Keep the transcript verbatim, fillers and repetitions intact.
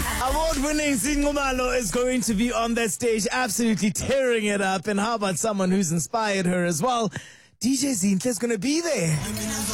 Award-winning Zinqumalo is going to be on that stage, absolutely tearing it up. And how about someone who's inspired her as well? D J Zinhle is going to be there.